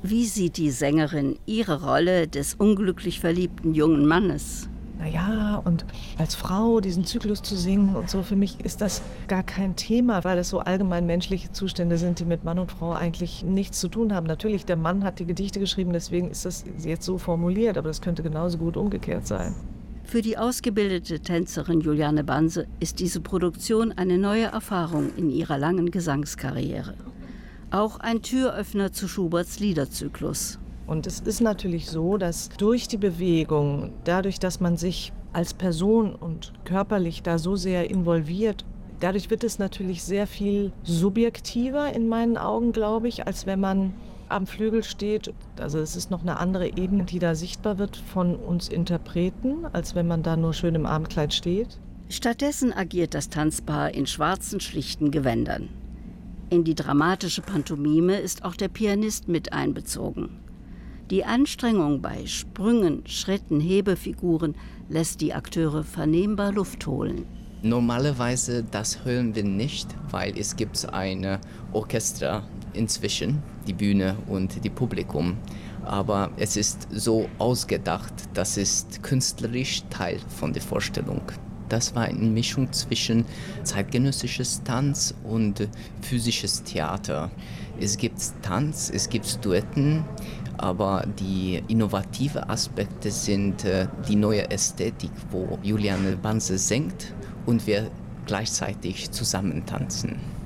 Wie sieht die Sängerin ihre Rolle des unglücklich verliebten jungen Mannes? Naja, und als Frau diesen Zyklus zu singen und so, für mich ist das gar kein Thema, weil es so allgemein menschliche Zustände sind, die mit Mann und Frau eigentlich nichts zu tun haben. Natürlich, der Mann hat die Gedichte geschrieben, deswegen ist das jetzt so formuliert, aber das könnte genauso gut umgekehrt sein. Für die ausgebildete Tänzerin Juliane Banse ist diese Produktion eine neue Erfahrung in ihrer langen Gesangskarriere. Auch ein Türöffner zu Schuberts Liederzyklus. Und es ist natürlich so, dass durch die Bewegung, dadurch, dass man sich als Person und körperlich da so sehr involviert, dadurch wird es natürlich sehr viel subjektiver in meinen Augen, glaube ich, als wenn man am Flügel steht. Also es ist noch eine andere Ebene, die da sichtbar wird von uns Interpreten, als wenn man da nur schön im Abendkleid steht. Stattdessen agiert das Tanzpaar in schwarzen, schlichten Gewändern. In die dramatische Pantomime ist auch der Pianist mit einbezogen. Die Anstrengung bei Sprüngen, Schritten, Hebefiguren lässt die Akteure vernehmbar Luft holen. Normalerweise das hören wir nicht, weil es gibt ein Orchester inzwischen, die Bühne und die Publikum. Aber es ist so ausgedacht, das ist künstlerisch Teil von der Vorstellung. Das war eine Mischung zwischen zeitgenössisches Tanz und physisches Theater. Es gibt Tanz, es gibt Duetten, aber die innovativen Aspekte sind die neue Ästhetik, wo Juliane Banse singt und wir gleichzeitig zusammen tanzen.